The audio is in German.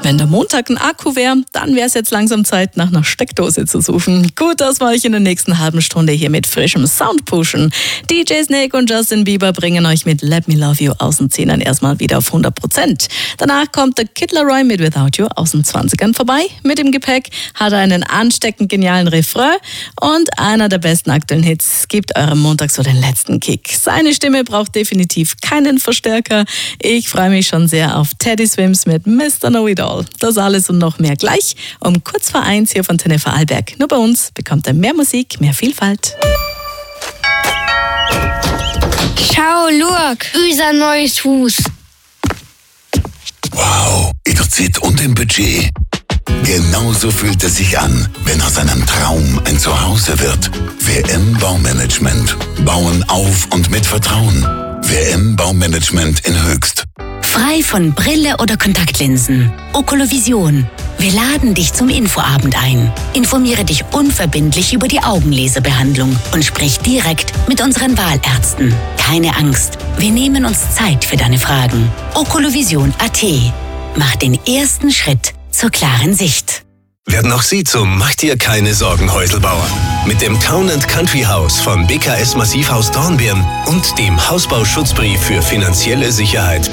Wenn der Montag ein Akku wäre, dann wäre es jetzt langsam Zeit, nach einer Steckdose zu suchen. Gut, dass wir euch in der nächsten halben Stunde hier mit frischem Sound pushen. DJ Snake und Justin Bieber bringen euch mit Let Me Love You aus den 10ern erstmal wieder auf 100%. Danach kommt der Kid Laroi mit Without You aus den 20ern vorbei. Mit dem Gepäck hat er einen ansteckend genialen Refrain und einer der besten aktuellen Hits gibt eurem Montag so den letzten Kick. Seine Stimme braucht definitiv keinen Verstärker. Ich freue mich schon sehr auf Teddy Swims mit Mr. Know It All. Das alles und noch mehr gleich um kurz vor 1 hier von Teneffer Alberg. Nur bei uns bekommt ihr mehr Musik, mehr Vielfalt. Schau, look, unser neues Haus. Wow, in der Zeit und im Budget. Genauso fühlt es sich an, wenn aus einem Traum ein Zuhause wird. WM Baumanagement. Bauen auf und mit Vertrauen. WM Baumanagement in Höchst. Frei von Brille oder Kontaktlinsen. Okolovision. Wir laden dich zum Infoabend ein. Informiere dich unverbindlich über die Augenlaserbehandlung und sprich direkt mit unseren Wahlärzten. Keine Angst, wir nehmen uns Zeit für deine Fragen. Okolovision.at. Mach den ersten Schritt zur klaren Sicht. Werden auch Sie zum Mach dir keine Sorgen Häuselbauer. Mit dem Town & Country Haus von BKS Massivhaus Dornbirn und dem Hausbauschutzbrief für finanzielle Sicherheit